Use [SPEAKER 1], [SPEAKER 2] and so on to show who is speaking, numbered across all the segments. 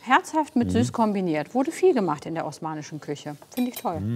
[SPEAKER 1] Herzhaft mit süß kombiniert. Wurde viel gemacht in der osmanischen Küche. Finde ich toll.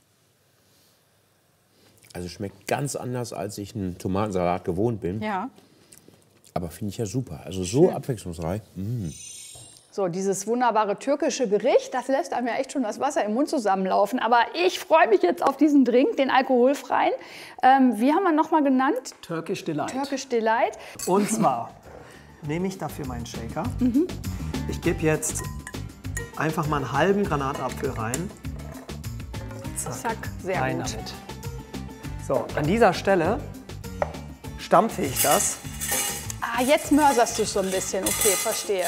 [SPEAKER 2] Also schmeckt ganz anders, als ich einen Tomatensalat gewohnt bin.
[SPEAKER 1] Ja.
[SPEAKER 2] Aber finde ich ja super. Also so abwechslungsreich.
[SPEAKER 3] So, dieses wunderbare türkische Gericht, das lässt einem ja echt schon das Wasser im Mund zusammenlaufen. Aber ich freue mich jetzt auf diesen Drink, den alkoholfreien. Wie haben wir nochmal genannt?
[SPEAKER 4] Turkish Delight.
[SPEAKER 3] Turkish Delight.
[SPEAKER 4] Und zwar nehme ich dafür meinen Shaker. Ich gebe jetzt einfach mal einen halben Granatapfel rein.
[SPEAKER 3] Zack, sehr
[SPEAKER 4] Rein
[SPEAKER 3] gut.
[SPEAKER 4] damit. So, an dieser Stelle stampfe ich das.
[SPEAKER 3] Ah, jetzt mörserst du es so ein bisschen. Okay, verstehe.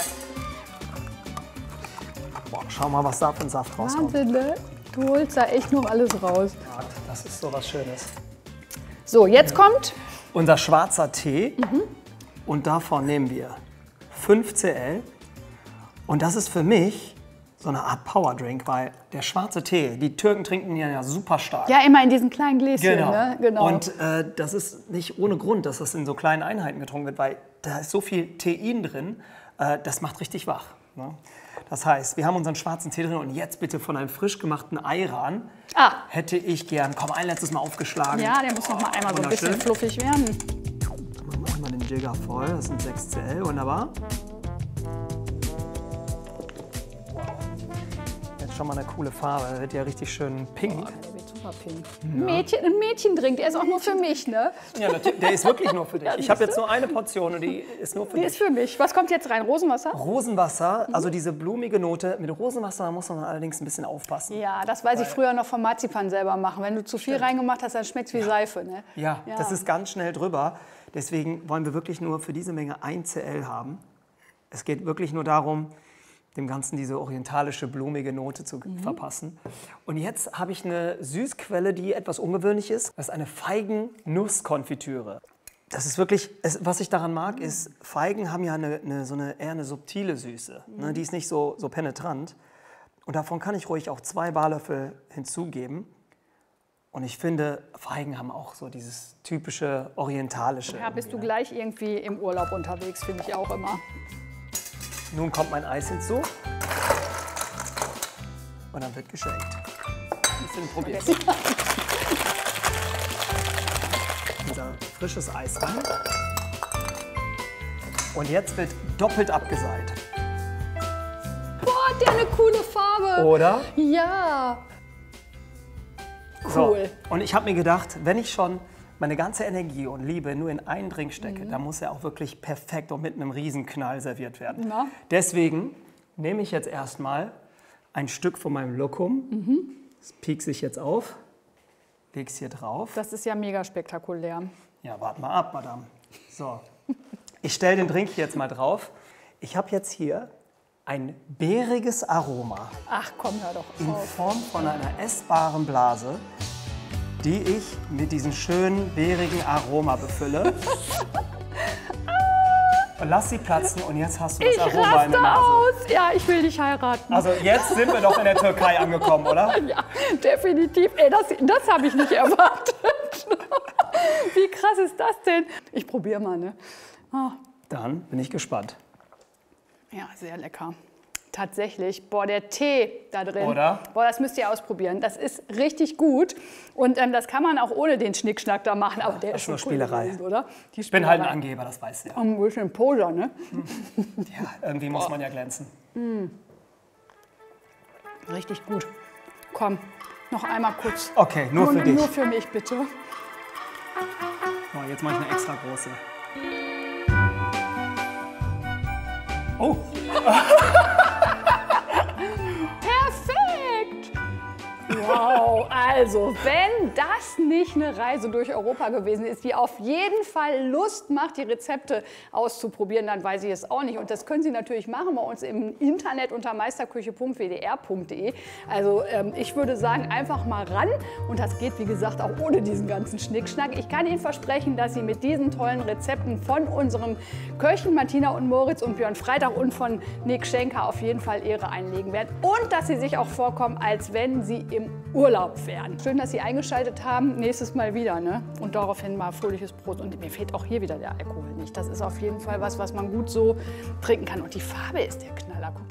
[SPEAKER 4] Boah, schau mal, was da für ein Saft rauskommt.
[SPEAKER 3] Wahnsinn, ne? Du holst da echt noch alles raus.
[SPEAKER 4] Das ist so was Schönes.
[SPEAKER 3] So, jetzt kommt
[SPEAKER 4] Unser schwarzer Tee. Und davon nehmen wir 5 Cl. Und das ist für mich so eine Art Powerdrink, weil der schwarze Tee, die Türken trinken ihn ja super stark.
[SPEAKER 3] ja immer in diesen kleinen Gläschen.
[SPEAKER 4] Genau.
[SPEAKER 3] Ne? Genau.
[SPEAKER 4] Und das ist nicht ohne Grund, dass das in so kleinen Einheiten getrunken wird, weil da ist so viel Tein drin, das macht richtig wach. Ne? Das heißt, wir haben unseren schwarzen Tee drin und jetzt bitte von einem frisch gemachten Ayran hätte ich gern, komm, ein letztes Mal aufgeschlagen.
[SPEAKER 3] Ja, der muss noch mal einmal so ein bisschen fluffig werden.
[SPEAKER 4] Machen wir mal den Jigger voll, das sind 6 Cl, wunderbar. Jetzt schon mal eine coole Farbe, der wird ja richtig schön pink.
[SPEAKER 3] Der wird super pink. Ein Mädchendrink, der ist auch nur für mich, ne?
[SPEAKER 4] Ja, natürlich, der ist wirklich nur für dich. Ich habe jetzt nur eine Portion und die ist nur für
[SPEAKER 3] Die
[SPEAKER 4] dich.
[SPEAKER 3] ist für mich. Was kommt jetzt rein? Rosenwasser?
[SPEAKER 4] Rosenwasser, also diese blumige Note. Mit Rosenwasser muss man allerdings ein bisschen aufpassen.
[SPEAKER 3] Ja, das weiß ich früher noch vom Marzipan selber machen. Wenn du zu viel reingemacht hast, dann schmeckt es wie Seife, ne?
[SPEAKER 4] Ja, das ist ganz schnell drüber. Deswegen wollen wir wirklich nur für diese Menge 1 Cl haben. Es geht wirklich nur darum, dem Ganzen diese orientalische, blumige Note zu verpassen. Und jetzt habe ich eine Süßquelle, die etwas ungewöhnlich ist. Das ist eine Feigen-Nusskonfitüre. Das ist wirklich, was ich daran mag, ist, Feigen haben ja eher eine subtile Süße. Ne? Die ist nicht so penetrant. Und davon kann ich ruhig auch 2 Barlöffel hinzugeben. Und ich finde, Feigen haben auch so dieses typische orientalische.
[SPEAKER 3] Ja, bist du gleich irgendwie im Urlaub unterwegs, finde ich auch immer.
[SPEAKER 4] Nun kommt mein Eis hinzu. Und dann wird geshakt. Ein bisschen probiert. Unser frisches Eis rein. Und jetzt wird doppelt abgeseilt.
[SPEAKER 3] Boah, hat der eine coole Farbe.
[SPEAKER 4] Oder?
[SPEAKER 3] Ja. Cool.
[SPEAKER 4] So, und ich habe mir gedacht, wenn ich schon meine ganze Energie und Liebe nur in einen Drink stecke, dann muss er auch wirklich perfekt und mit einem Riesenknall serviert werden.
[SPEAKER 3] Ja.
[SPEAKER 4] Deswegen nehme ich jetzt erstmal ein Stück von meinem Lokum, das piekse ich jetzt auf, lege es hier drauf.
[SPEAKER 3] Das ist ja mega spektakulär.
[SPEAKER 4] Ja, warte mal ab, Madame. So, ich stelle den Drink jetzt mal drauf. Ich habe jetzt hier ein beeriges Aroma
[SPEAKER 3] Ach komm, hör doch
[SPEAKER 4] in
[SPEAKER 3] auf.
[SPEAKER 4] Form von einer essbaren Blase, die ich mit diesem schönen, beerigen Aroma befülle. Und lass sie platzen und jetzt hast du das
[SPEAKER 3] Ich
[SPEAKER 4] Aroma in der
[SPEAKER 3] raste
[SPEAKER 4] Nase.
[SPEAKER 3] aus. Ja, ich will dich heiraten.
[SPEAKER 4] Also jetzt sind wir doch in der Türkei angekommen, oder?
[SPEAKER 3] Ja, definitiv. Ey, das habe ich nicht erwartet. Wie krass ist das denn? Ich probiere mal, ne? Ah,
[SPEAKER 4] Dann bin ich gespannt.
[SPEAKER 3] ja, sehr lecker. Tatsächlich, boah, der Tee da drin.
[SPEAKER 4] Oder?
[SPEAKER 3] Boah, das müsst ihr ausprobieren. Das ist richtig gut. Und das kann man auch ohne den Schnickschnack da machen. Aber der
[SPEAKER 4] das
[SPEAKER 3] ist
[SPEAKER 4] ist nur
[SPEAKER 3] schon cool
[SPEAKER 4] Spielerei.
[SPEAKER 3] gewesen, oder? Die
[SPEAKER 4] Ich bin halt ein
[SPEAKER 3] Spielerei.
[SPEAKER 4] Angeber, das weißt du ja.
[SPEAKER 3] Ein bisschen Poser, ne?
[SPEAKER 4] Ja, irgendwie muss man ja glänzen.
[SPEAKER 3] Richtig gut. Komm, noch einmal kurz.
[SPEAKER 4] Okay, nur für dich.
[SPEAKER 3] Nur für mich, bitte.
[SPEAKER 4] So, jetzt mache ich eine extra große. Oh,
[SPEAKER 3] Perfekt! Wow, also wenn das nicht eine Reise durch Europa gewesen ist, die auf jeden Fall Lust macht, die Rezepte auszuprobieren, dann weiß ich es auch nicht. Und das können Sie natürlich machen bei uns im Internet unter meisterküche.wdr.de. Also ich würde sagen, einfach mal ran. Und das geht, wie gesagt, auch ohne diesen ganzen Schnickschnack. Ich kann Ihnen versprechen, dass Sie mit diesen tollen Rezepten von unseren Köchen Martina und Moritz und Björn Freitag und von Nick Schenker auf jeden Fall Ehre einlegen werden. Und dass Sie sich auch vorkommen, als wenn Sie im Urlaub wären. Schön, dass Sie eingeschaltet haben. Nächstes Mal wieder, ne? Und daraufhin mal fröhliches Brot. Und mir fehlt auch hier wieder der Alkohol nicht. Das ist auf jeden Fall was man gut so trinken kann. Und die Farbe ist der Knaller. Guck